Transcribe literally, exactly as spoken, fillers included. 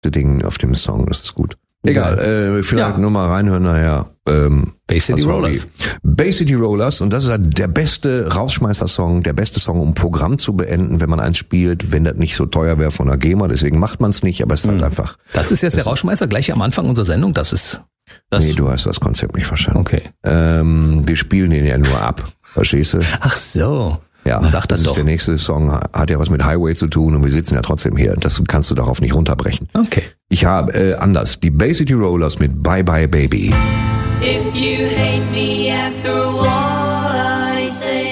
Ding auf dem Song, das ist gut. Egal, äh, vielleicht ja. nur mal reinhören nachher. Ähm, Bay City Rollers. Bay City Rollers, und das ist halt der beste Rausschmeißer-Song, der beste Song, um Programm zu beenden, wenn man eins spielt, wenn das nicht so teuer wäre von der GEMA, deswegen macht man es nicht, aber es ist halt einfach. Das ist jetzt der Rausschmeißer gleich am Anfang unserer Sendung, das ist... Das nee, du hast das Konzept nicht verstanden. Okay. Ähm, wir spielen den ja nur ab, verstehst du? Ach so. Ja, Sag das das doch. Ist der nächste Song hat ja was mit Highway zu tun und wir sitzen ja trotzdem hier. Das kannst du darauf nicht runterbrechen. Okay. Ich habe äh, anders. Die Bay City Rollers mit Bye Bye Baby. If you hate me after all I say